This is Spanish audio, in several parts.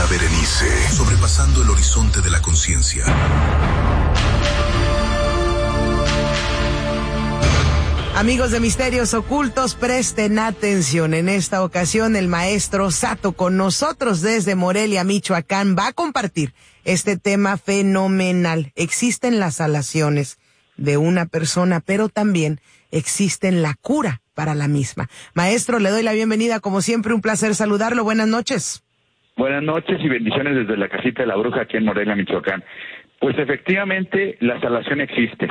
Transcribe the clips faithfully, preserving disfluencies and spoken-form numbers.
Brenda Berenice, sobrepasando el horizonte de la conciencia. Amigos de Misterios Ocultos, presten atención. En esta ocasión, el maestro Sato, con nosotros desde Morelia, Michoacán, va a compartir este tema fenomenal. Existen las alaciones de una persona, pero también existen la cura para la misma. Maestro, le doy la bienvenida. Como siempre, un placer saludarlo. Buenas noches. Buenas noches y bendiciones desde la casita de la bruja aquí en Morelia, Michoacán. Pues efectivamente, la salación existe.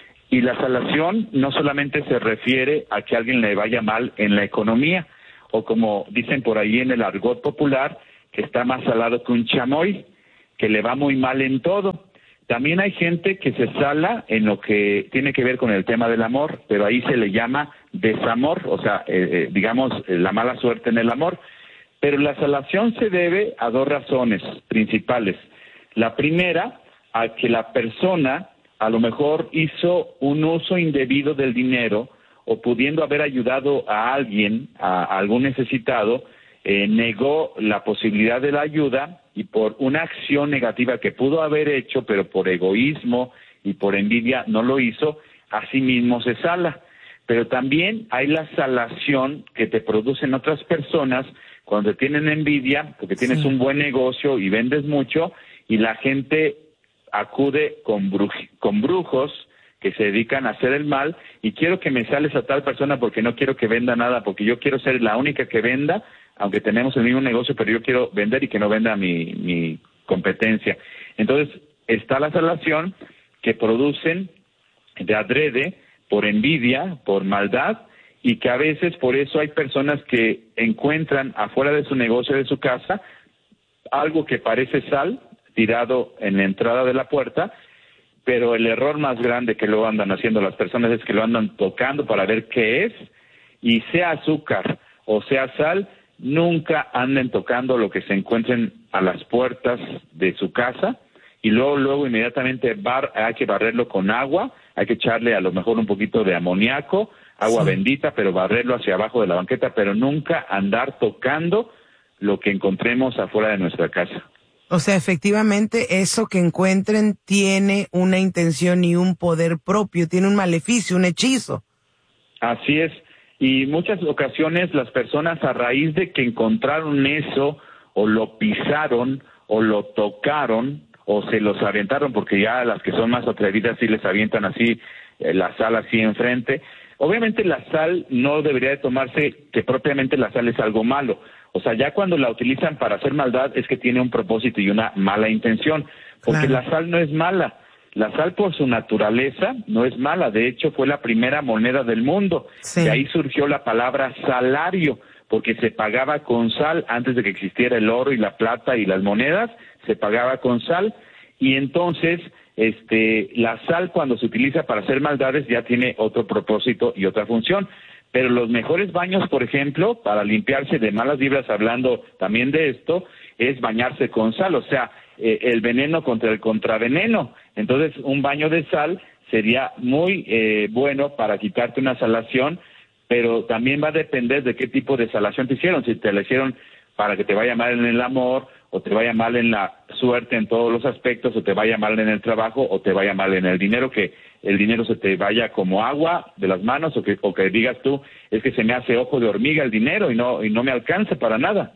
Y la salación no solamente se refiere a que a alguien le vaya mal en la economía, o como dicen por ahí en el argot popular, que está más salado que un chamoy, que le va muy mal en todo. También hay gente que se sala en lo que tiene que ver con el tema del amor, pero ahí se le llama desamor, o sea, eh, eh, digamos, eh, la mala suerte en el amor. Pero la salación se debe a dos razones principales. La primera, a que la persona a lo mejor hizo un uso indebido del dinero, o pudiendo haber ayudado a alguien, a, a algún necesitado, eh, negó la posibilidad de la ayuda, y por una acción negativa que pudo haber hecho, pero por egoísmo y por envidia no lo hizo, así mismo se sala. Pero también hay la salación que te producen otras personas cuando tienen envidia, porque tienes sí. un buen negocio y vendes mucho, y la gente acude con, bruj- con brujos que se dedican a hacer el mal, y quiero que me sales a tal persona porque no quiero que venda nada, porque yo quiero ser la única que venda, aunque tenemos el mismo negocio, pero yo quiero vender y que no venda mi, mi competencia. Entonces, está la salación que producen de adrede, por envidia, por maldad, y que a veces por eso hay personas que encuentran afuera de su negocio, de su casa, algo que parece sal, tirado en la entrada de la puerta, pero el error más grande que lo andan haciendo las personas es que lo andan tocando para ver qué es, y sea azúcar o sea sal, nunca anden tocando lo que se encuentren a las puertas de su casa, y luego, luego inmediatamente bar, hay que barrerlo con agua, hay que echarle a lo mejor un poquito de amoníaco, agua sí. bendita, pero barrerlo hacia abajo de la banqueta, pero nunca andar tocando lo que encontremos afuera de nuestra casa. O sea, efectivamente, eso que encuentren tiene una intención y un poder propio, tiene un maleficio, un hechizo. Así es, y muchas ocasiones las personas, a raíz de que encontraron eso, o lo pisaron, o lo tocaron, o se los aventaron, porque ya las que son más atrevidas sí les avientan así, eh, la sal así enfrente. Obviamente la sal no debería de tomarse que propiamente la sal es algo malo. O sea, ya cuando la utilizan para hacer maldad es que tiene un propósito y una mala intención, porque claro. la sal no es mala. La sal por su naturaleza no es mala, de hecho fue la primera moneda del mundo. Sí. De ahí surgió la palabra salario, porque se pagaba con sal antes de que existiera el oro y la plata y las monedas, se pagaba con sal, y entonces este la sal cuando se utiliza para hacer maldades ya tiene otro propósito y otra función. Pero los mejores baños, por ejemplo, para limpiarse de malas vibras, hablando también de esto, es bañarse con sal, o sea, eh, el veneno contra el contraveneno. Entonces, un baño de sal sería muy eh, bueno para quitarte una salación, pero también va a depender de qué tipo de salación te hicieron. Si te la hicieron para que te vaya mal en el amor, o te vaya mal en la suerte en todos los aspectos, o te vaya mal en el trabajo, o te vaya mal en el dinero, que el dinero se te vaya como agua de las manos, o que, o que digas tú, es que se me hace ojo de hormiga el dinero y no, y no me alcanza para nada.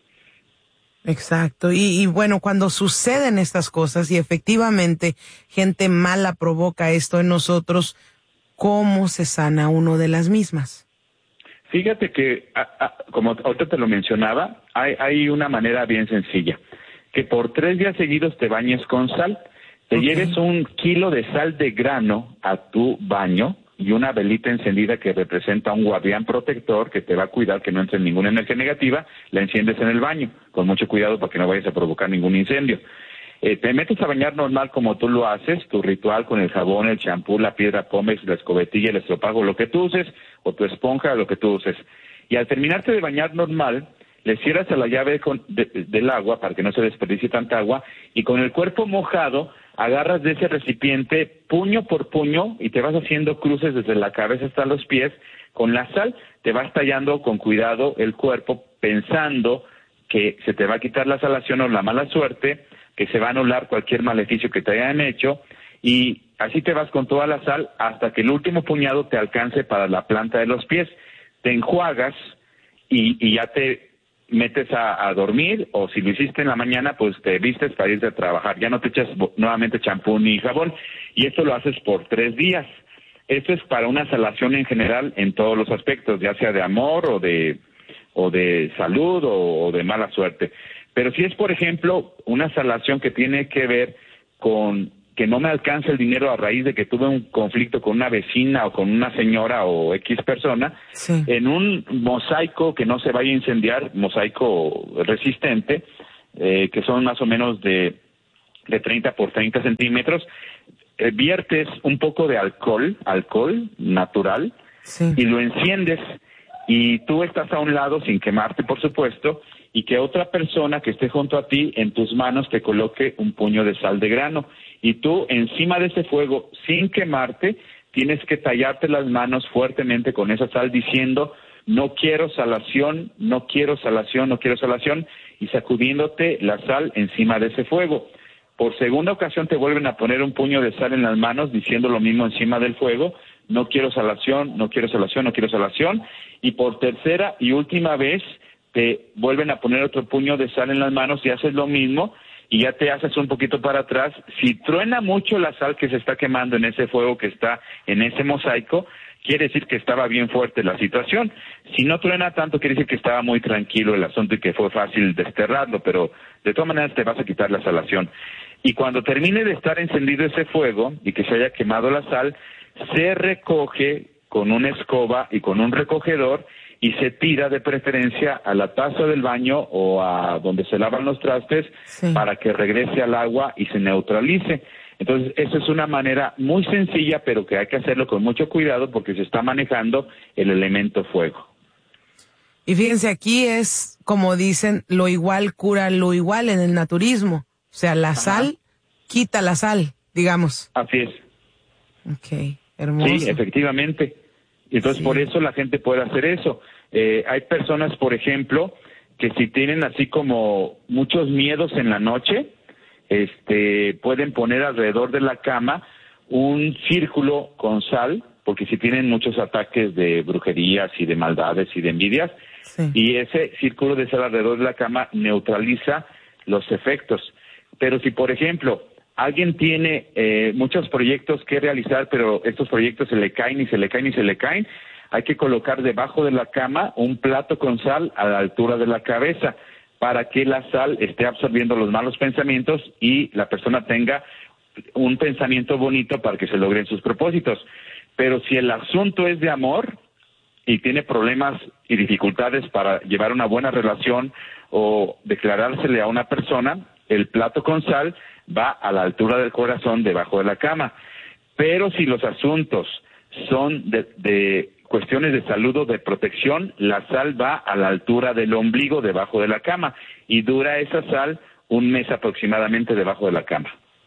Exacto, y, y bueno, cuando suceden estas cosas y efectivamente gente mala provoca esto en nosotros, ¿cómo se sana uno de las mismas? Fíjate que, a, a, como ahorita te lo mencionaba, hay, hay una manera bien sencilla, que por tres días seguidos te bañes con sal, te okay. lleves un kilo de sal de grano a tu baño y una velita encendida que representa un guardián protector que te va a cuidar que no entre ninguna energía negativa, la enciendes en el baño, con mucho cuidado para que no vayas a provocar ningún incendio. Eh, te metes a bañar normal como tú lo haces, tu ritual con el jabón, el champú, la piedra pómex, la escobetilla, el estropajo, lo que tú uses, o tu esponja, lo que tú uses. Y al terminarte de bañar normal, le cierras a la llave con, de, del agua para que no se desperdicie tanta agua, y con el cuerpo mojado agarras de ese recipiente puño por puño y te vas haciendo cruces desde la cabeza hasta los pies. Con la sal te vas tallando con cuidado el cuerpo pensando que se te va a quitar la salación o la mala suerte, que se va a anular cualquier maleficio que te hayan hecho, y así te vas con toda la sal hasta que el último puñado te alcance para la planta de los pies. Te enjuagas y, y ya te metes a, a dormir, o si lo hiciste en la mañana, pues te vistes para irte a trabajar. Ya no te echas nuevamente champú ni jabón, y esto lo haces por tres días. Esto es para una salación en general en todos los aspectos, ya sea de amor o de o de salud o, o de mala suerte. Pero si es, por ejemplo, una salación que tiene que ver con que no me alcanza el dinero a raíz de que tuve un conflicto con una vecina o con una señora o X persona, sí. En un mosaico que no se vaya a incendiar, mosaico resistente, eh, que son más o menos de, de treinta por treinta centímetros, eh, viertes un poco de alcohol, alcohol natural, sí. Y lo enciendes, y tú estás a un lado sin quemarte, por supuesto, y que otra persona que esté junto a ti en tus manos te coloque un puño de sal de grano, y tú encima de ese fuego, sin quemarte, tienes que tallarte las manos fuertemente con esa sal diciendo: no quiero salación, no quiero salación, no quiero salación, y sacudiéndote la sal encima de ese fuego. Por segunda ocasión te vuelven a poner un puño de sal en las manos diciendo lo mismo encima del fuego: no quiero salación, no quiero salación, no quiero salación, y por tercera y última vez te vuelven a poner otro puño de sal en las manos y haces lo mismo, y ya te haces un poquito para atrás. Si truena mucho la sal que se está quemando en ese fuego que está en ese mosaico, quiere decir que estaba bien fuerte la situación. Si no truena tanto, quiere decir que estaba muy tranquilo el asunto y que fue fácil desterrarlo, pero de todas maneras te vas a quitar la salación. Y cuando termine de estar encendido ese fuego y que se haya quemado la sal, se recoge con una escoba y con un recogedor, y se tira de preferencia a la taza del baño o a donde se lavan los trastes, sí. Para que regrese al agua y se neutralice. Entonces, esa es una manera muy sencilla, pero que hay que hacerlo con mucho cuidado porque se está manejando el elemento fuego. Y fíjense, aquí es, como dicen, lo igual cura lo igual en el naturismo. O sea, la Ajá. sal quita la sal, digamos. Así es. Ok, hermoso. Sí, efectivamente. Entonces, sí. Por eso la gente puede hacer eso. Eh, hay personas, por ejemplo, que si tienen así como muchos miedos en la noche, este, pueden poner alrededor de la cama un círculo con sal, porque si tienen muchos ataques de brujerías y de maldades y de envidias, sí. Y ese círculo de sal alrededor de la cama neutraliza los efectos. Pero si, por ejemplo, alguien tiene eh, muchos proyectos que realizar, pero estos proyectos se le caen y se le caen y se le caen, hay que colocar debajo de la cama un plato con sal a la altura de la cabeza para que la sal esté absorbiendo los malos pensamientos y la persona tenga un pensamiento bonito para que se logren sus propósitos. Pero si el asunto es de amor y tiene problemas y dificultades para llevar una buena relación o declarársele a una persona, el plato con sal va a la altura del corazón debajo de la cama. Pero si los asuntos son de, de cuestiones de salud o de protección, la sal va a la altura del ombligo debajo de la cama y dura esa sal un mes aproximadamente debajo de la cama.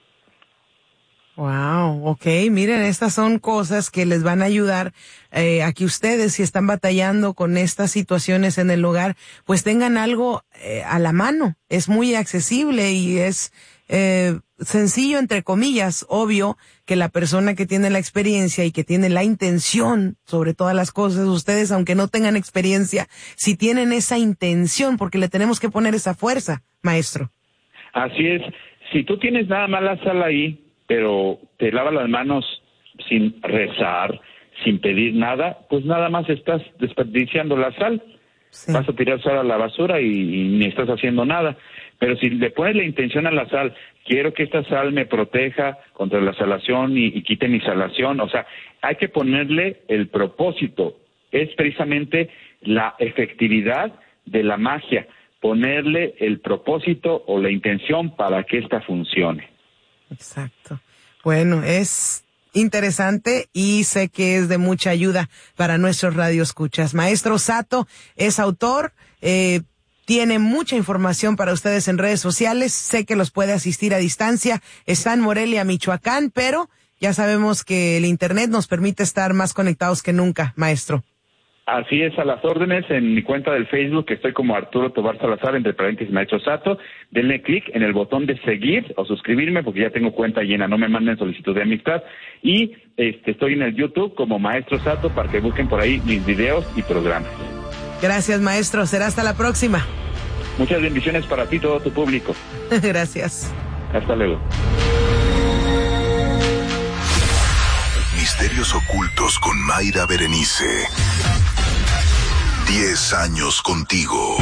Wow, okay, miren, estas son cosas que les van a ayudar eh, a que ustedes, si están batallando con estas situaciones en el hogar, pues tengan algo eh, a la mano. Es muy accesible y es eh, sencillo, entre comillas. Obvio que la persona que tiene la experiencia y que tiene la intención sobre todas las cosas, ustedes, aunque no tengan experiencia, si tienen esa intención, porque le tenemos que poner esa fuerza, maestro. Así es. Si tú tienes nada más la sal ahí, pero te lavas las manos sin rezar, sin pedir nada, pues nada más estás desperdiciando la sal. Sí. Vas a tirar sal a la basura y, y ni estás haciendo nada. Pero si le pones la intención a la sal, quiero que esta sal me proteja contra la salación y, y quite mi salación, o sea, hay que ponerle el propósito. Es precisamente la efectividad de la magia, ponerle el propósito o la intención para que esta funcione. Exacto. Bueno, es interesante y sé que es de mucha ayuda para nuestros radioescuchas. Maestro Sato es autor, eh, tiene mucha información para ustedes en redes sociales, sé que los puede asistir a distancia, está en Morelia, Michoacán, pero ya sabemos que el internet nos permite estar más conectados que nunca, maestro. Así es, a las órdenes en mi cuenta del Facebook, que estoy como Arturo Tobar Salazar, entre paréntesis Maestro Sato. Denle clic en el botón de seguir o suscribirme, porque ya tengo cuenta llena, no me manden solicitud de amistad. Y este, estoy en el YouTube como Maestro Sato para que busquen por ahí mis videos y programas. Gracias, maestro. Será hasta la próxima. Muchas bendiciones para ti y todo tu público. Gracias. Hasta luego. Misterios ocultos con Mayra Berenice. Diez años contigo.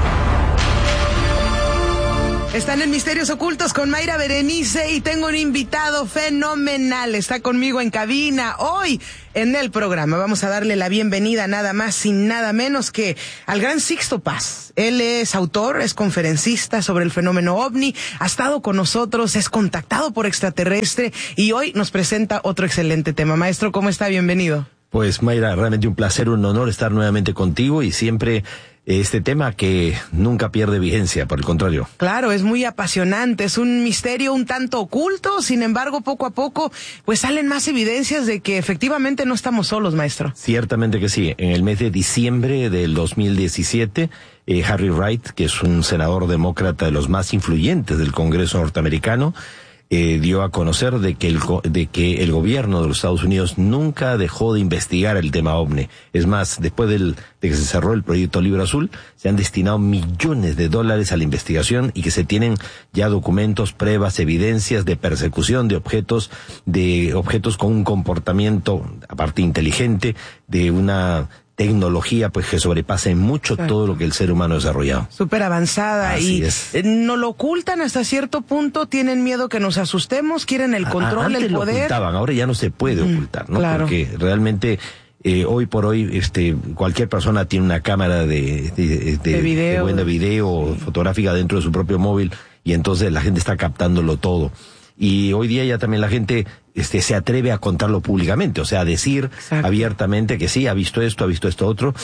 Están en Misterios Ocultos con Mayra Berenice y tengo un invitado fenomenal. Está conmigo en cabina hoy en el programa. Vamos a darle la bienvenida nada más y nada menos que al gran Sixto Paz. Él es autor, es conferencista sobre el fenómeno ovni, ha estado con nosotros, es contactado por extraterrestre y hoy nos presenta otro excelente tema. Maestro, ¿cómo está? Bienvenido. Pues Mayra, realmente un placer, un honor estar nuevamente contigo y siempre este tema que nunca pierde vigencia, por el contrario. Claro, es muy apasionante, es un misterio un tanto oculto, sin embargo, poco a poco, pues salen más evidencias de que efectivamente no estamos solos, maestro. Ciertamente que sí. En el mes de diciembre del dos mil diecisiete, eh, Harry Reid, que es un senador demócrata de los más influyentes del Congreso norteamericano, Eh, dio a conocer de que el de que el gobierno de los Estados Unidos nunca dejó de investigar el tema ovni. Es más, después del, de que se cerró el proyecto Libro Azul, se han destinado millones de dólares a la investigación y que se tienen ya documentos, pruebas, evidencias de persecución de objetos, de objetos con un comportamiento, aparte inteligente, de una tecnología pues que sobrepasa en mucho claro. todo lo que el ser humano ha desarrollado. Súper avanzada. Así y es. No lo ocultan hasta cierto punto, tienen miedo que nos asustemos, quieren el control, Antes el poder. Lo ocultaban, ahora ya no se puede mm, ocultar, ¿no? Claro. Porque realmente eh, hoy por hoy este cualquier persona tiene una cámara de de, de, de video, de buena video sí. fotográfica dentro de su propio móvil y entonces la gente está captándolo todo. Y hoy día ya también la gente este se atreve a contarlo públicamente, o sea, a decir Exacto. abiertamente que sí, ha visto esto, ha visto esto otro.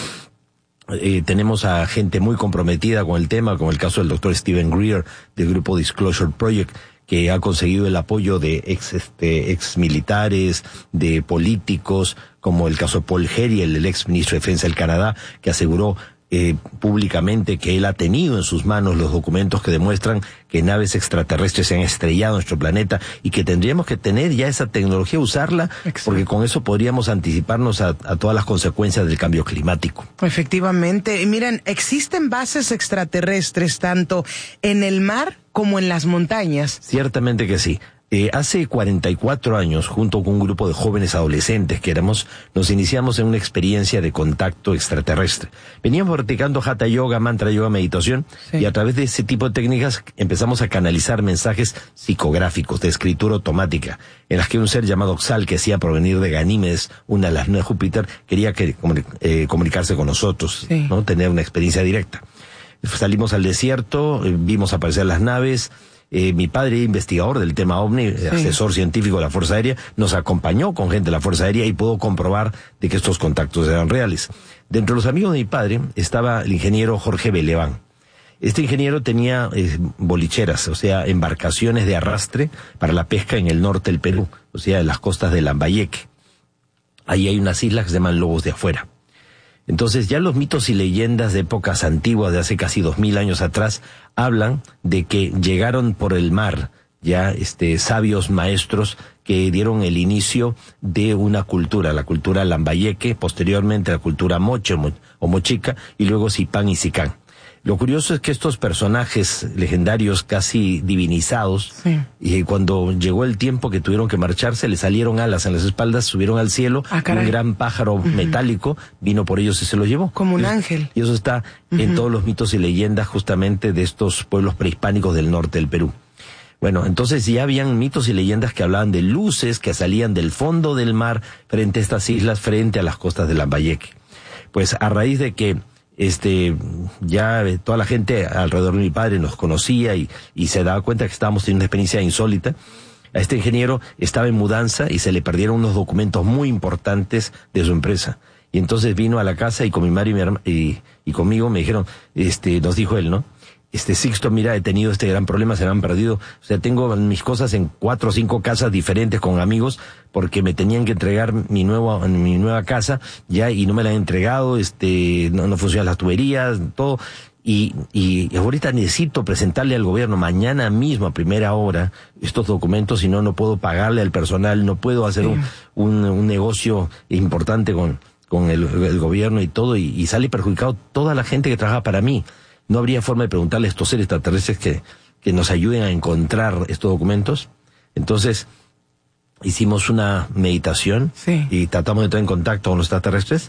Eh, tenemos a gente muy comprometida con el tema, como el caso del doctor Stephen Greer del grupo Disclosure Project, que ha conseguido el apoyo de ex este ex militares, de políticos, como el caso de Paul Heriel, el ex ministro de Defensa del Canadá, que aseguró Eh, públicamente que él ha tenido en sus manos los documentos que demuestran que naves extraterrestres se han estrellado en nuestro planeta y que tendríamos que tener ya esa tecnología, usarla, Exacto. porque con eso podríamos anticiparnos a, a todas las consecuencias del cambio climático. Efectivamente. Y miren, existen bases extraterrestres tanto en el mar como en las montañas. Ciertamente que sí. Eh, hace cuarenta y cuatro años, junto con un grupo de jóvenes adolescentes que éramos, nos iniciamos en una experiencia de contacto extraterrestre. Veníamos practicando Hatha Yoga, Mantra Yoga, meditación, sí. y a través de ese tipo de técnicas empezamos a canalizar mensajes psicográficos de escritura automática, en las que un ser llamado Oxal, que hacía provenir de Ganímedes, una de las nueve de Júpiter, quería que, eh, comunicarse con nosotros, sí. ¿no? Tener una experiencia directa. Salimos al desierto, eh, vimos aparecer las naves. Eh, mi padre, investigador del tema ovni, sí. asesor científico de la Fuerza Aérea, nos acompañó con gente de la Fuerza Aérea y pudo comprobar de que estos contactos eran reales. Dentro de los amigos de mi padre estaba el ingeniero Jorge Beleván. Este ingeniero tenía eh, bolicheras, o sea, embarcaciones de arrastre para la pesca en el norte del Perú, o sea, en las costas de Lambayeque. Ahí hay unas islas que se llaman Lobos de Afuera. Entonces ya los mitos y leyendas de épocas antiguas, de hace casi dos mil años atrás, hablan de que llegaron por el mar ya este sabios maestros que dieron el inicio de una cultura, la cultura Lambayeque, posteriormente la cultura Moche o Mochica, y luego Zipán y Zicán. Lo curioso es que estos personajes legendarios casi divinizados, sí. y cuando llegó el tiempo que tuvieron que marcharse, le salieron alas en las espaldas, subieron al cielo, ah, un gran pájaro uh-huh. metálico vino por ellos y se los llevó. Como un y, ángel. Y eso está uh-huh. en todos los mitos y leyendas justamente de estos pueblos prehispánicos del norte del Perú. Bueno, entonces ya habían mitos y leyendas que hablaban de luces que salían del fondo del mar frente a estas islas, frente a las costas de Lambayeque. Pues a raíz de que este ya toda la gente alrededor de mi padre nos conocía y, y se daba cuenta que estábamos teniendo una experiencia insólita, a este ingeniero estaba en mudanza y se le perdieron unos documentos muy importantes de su empresa. Y entonces vino a la casa y con mi madre y, mi herma, y, y conmigo me dijeron, este, nos dijo él, ¿no? este Sixto, mira, he tenido este gran problema, se me han perdido. O sea, tengo mis cosas en cuatro o cinco casas diferentes con amigos porque me tenían que entregar mi nueva, mi nueva casa, ya, y no me la han entregado, este, no, no funcionan las tuberías, todo. Y, y ahorita necesito presentarle al gobierno mañana mismo a primera hora estos documentos, si no, no puedo pagarle al personal, no puedo hacer sí. un, un, un negocio importante con, con el, el gobierno y todo, y, y sale perjudicado toda la gente que trabaja para mí. ¿No habría forma de preguntarle a estos seres extraterrestres que, que nos ayuden a encontrar estos documentos? Entonces, hicimos una meditación sí. y tratamos de entrar en contacto con los extraterrestres.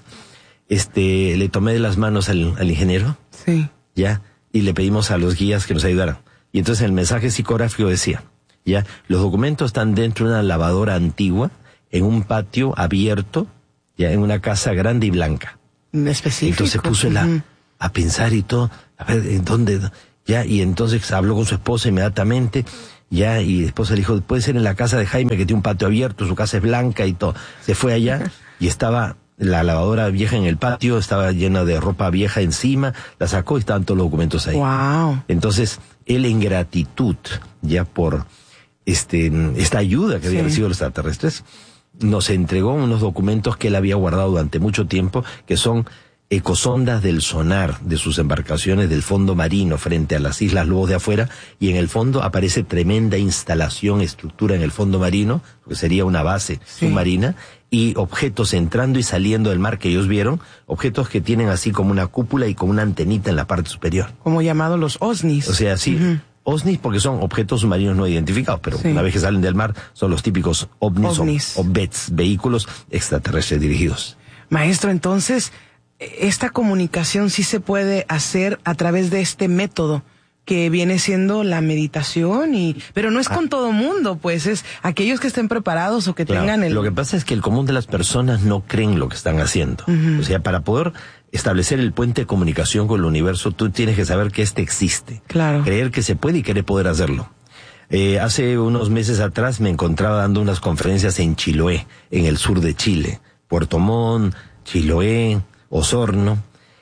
Este, le tomé de las manos al, al ingeniero. Sí. Ya, y le pedimos a los guías que nos ayudaran. Y entonces el mensaje psicográfico decía, ya, los documentos están dentro de una lavadora antigua, en un patio abierto, ya, en una casa grande y blanca. Específico. Entonces puso uh-huh. a, a pensar y todo, a ver, ¿en dónde? Ya, y entonces habló con su esposa inmediatamente, ya, y la esposa le dijo, puede ser en la casa de Jaime, que tiene un patio abierto, su casa es blanca y todo. Se fue allá y estaba la lavadora vieja en el patio, estaba llena de ropa vieja encima, la sacó y estaban todos los documentos ahí. Wow. Entonces, él en gratitud, ya por este esta ayuda que sí. había recibido los extraterrestres, nos entregó unos documentos que él había guardado durante mucho tiempo, que son ecosondas del sonar de sus embarcaciones del fondo marino frente a las Islas Lobos de afuera, y en el fondo aparece tremenda instalación, estructura en el fondo marino, que sería una base sí. submarina, y objetos entrando y saliendo del mar que ellos vieron, objetos que tienen así como una cúpula y como una antenita en la parte superior. Como llamados los OSNIs. O sea, sí, uh-huh. OSNIs porque son objetos submarinos no identificados, pero sí. una vez que salen del mar son los típicos ovnis, ovnis. o, o B E Ts, vehículos extraterrestres dirigidos. Maestro, entonces, esta comunicación sí se puede hacer a través de este método que viene siendo la meditación, y pero no es con ah. todo mundo, pues es aquellos que estén preparados o que claro. tengan el... Lo que pasa es que el común de las personas no creen lo que están haciendo. Uh-huh. O sea, para poder establecer el puente de comunicación con el universo, tú tienes que saber que este existe. Claro. Creer que se puede y querer poder hacerlo. Eh, hace unos meses atrás me encontraba dando unas conferencias en Chiloé, en el sur de Chile. Puerto Montt, Chiloé, Osorno.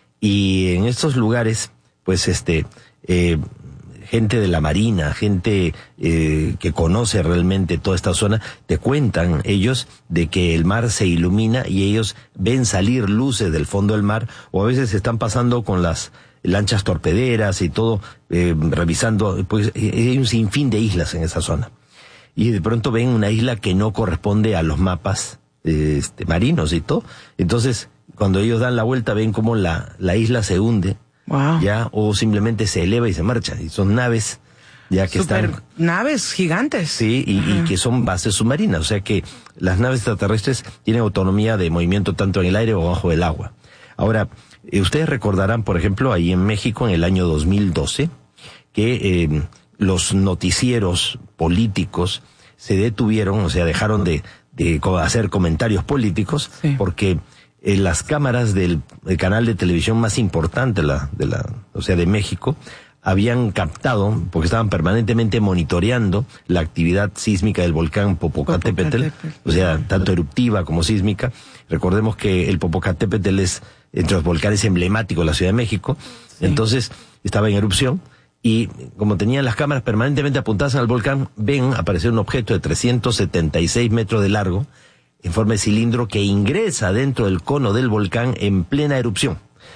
Y en estos lugares, pues este... Eh, gente de la marina, gente eh, que conoce realmente toda esta zona, te cuentan ellos de que el mar se ilumina y ellos ven salir luces del fondo del mar, o a veces están pasando con las lanchas torpederas y todo, eh, revisando, pues hay un sinfín de islas en esa zona. Y de pronto ven una isla que no corresponde a los mapas eh, este, marinos y todo. Entonces, cuando ellos dan la vuelta, ven cómo la, la isla se hunde. Wow. Ya, o simplemente se eleva y se marcha, y son naves ya que Super están naves gigantes. Sí, y, y que son bases submarinas, o sea que las naves extraterrestres tienen autonomía de movimiento tanto en el aire o bajo el agua. Ahora, eh, ustedes recordarán, por ejemplo, ahí en México en el año dos mil doce, que eh, los noticieros políticos se detuvieron, o sea, dejaron de, de hacer comentarios políticos, sí. porque Eh, las cámaras del, del canal de televisión más importante, la, de la, o sea, de México, habían captado, porque estaban permanentemente monitoreando la actividad sísmica del volcán Popocatépetl, Popocatépetl. O sea, tanto eruptiva como sísmica. Recordemos que el Popocatépetl es entre los volcanes emblemáticos de la Ciudad de México, sí. entonces estaba en erupción, y como tenían las cámaras permanentemente apuntadas al volcán, ven aparecer un objeto de trescientos setenta y seis metros de largo, en forma de cilindro, que ingresa dentro del cono del volcán en plena erupción.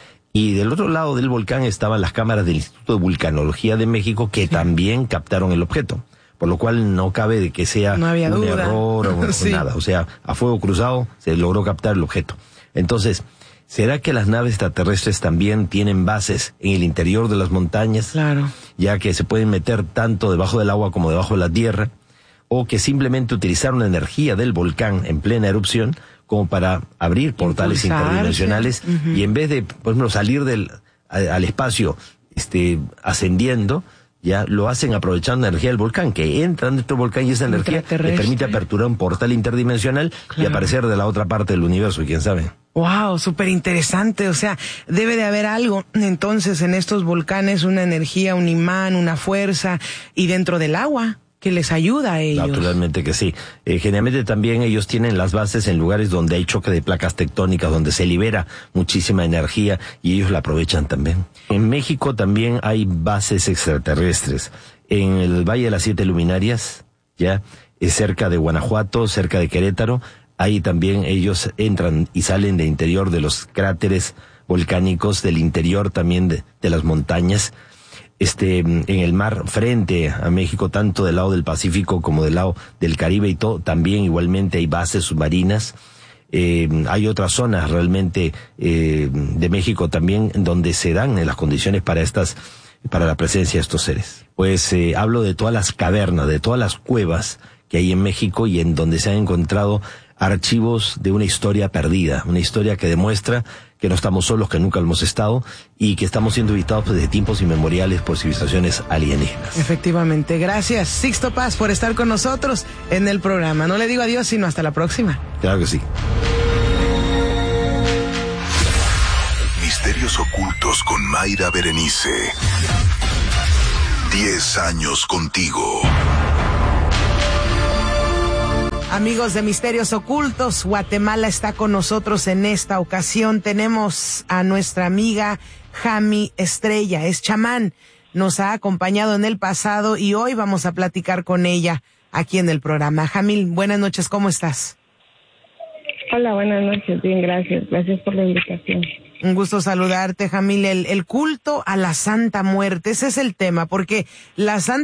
Y del otro lado del volcán estaban las cámaras del Instituto de Vulcanología de México, que sí. también captaron el objeto. Por lo cual no cabe de que sea no había un duda. error o sí. nada. O sea, a fuego cruzado se logró captar el objeto. Entonces, ¿será que las naves extraterrestres también tienen bases en el interior de las montañas? Claro. Ya que se pueden meter tanto debajo del agua como debajo de la tierra. O que simplemente utilizaron la energía del volcán en plena erupción como para abrir portales Impulsarse. interdimensionales, uh-huh. y en vez de, por ejemplo, salir del a, al espacio este ascendiendo, ya lo hacen aprovechando la energía del volcán, que entran dentro del volcán, y esa energía les permite aperturar un portal interdimensional, claro. y aparecer de la otra parte del universo, quién sabe. Wow, súper interesante. O sea, debe de haber algo entonces en estos volcanes, una energía, un imán, una fuerza, y dentro del agua, que les ayuda a ellos. Naturalmente que sí. Eh, generalmente también ellos tienen las bases en lugares donde hay choque de placas tectónicas, donde se libera muchísima energía y ellos la aprovechan también. En México también hay bases extraterrestres. En el Valle de las Siete Luminarias, ya, es cerca de Guanajuato, cerca de Querétaro, ahí también ellos entran y salen del interior de los cráteres volcánicos, del interior también de, de las montañas. Este, en el mar frente a México, tanto del lado del Pacífico como del lado del Caribe y todo, también igualmente hay bases submarinas. Eh, hay otras zonas realmente eh, de México también donde se dan las condiciones para estas, para la presencia de estos seres. Pues eh, hablo de todas las cavernas, de todas las cuevas que hay en México y en donde se han encontrado archivos de una historia perdida, una historia que demuestra que no estamos solos, que nunca lo hemos estado y que estamos siendo visitados desde tiempos inmemoriales por civilizaciones alienígenas. Efectivamente. Gracias, Sixto Paz, por estar con nosotros en el programa. No le digo adiós, sino hasta la próxima. Claro que sí. Misterios ocultos con Mayra Berenice. Diez años contigo. Amigos de Misterios Ocultos, Guatemala está con nosotros en esta ocasión. Tenemos a nuestra amiga Jami Estrella, es chamán. Nos ha acompañado en el pasado y hoy vamos a platicar con ella aquí en el programa. Jamil, buenas noches, ¿cómo estás? Hola, buenas noches, bien, gracias. Gracias por la invitación. Un gusto saludarte, Jamil. El, el culto a la Santa Muerte, ese es el tema, porque la Santa